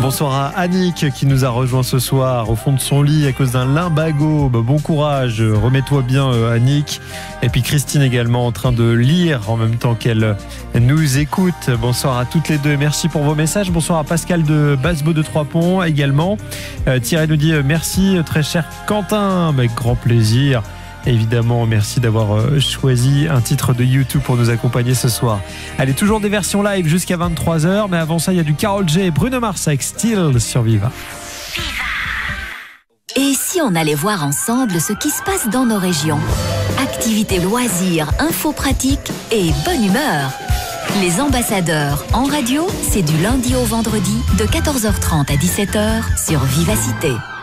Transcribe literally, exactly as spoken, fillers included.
Bonsoir à Annick qui nous a rejoint ce soir au fond de son lit à cause d'un lumbago. Bon courage, remets-toi bien Annick. Et puis Christine également en train de lire en même temps qu'elle nous écoute. Bonsoir à toutes les deux, merci pour vos messages. Bonsoir à Pascal de Basbo de Trois-Ponts également. Euh, Thierry nous dit merci très cher Quentin, avec grand plaisir. Évidemment, merci d'avoir choisi un titre de U deux pour nous accompagner ce soir. Allez, toujours des versions live jusqu'à vingt-trois heures, mais avant ça, il y a du Karol J et Bruno Mars avec Still sur Viva. Et si on allait voir ensemble ce qui se passe dans nos régions? Activités, loisirs, infos pratiques et bonne humeur. Les ambassadeurs en radio, c'est du lundi au vendredi de quatorze heures trente à dix-sept heures sur Vivacité.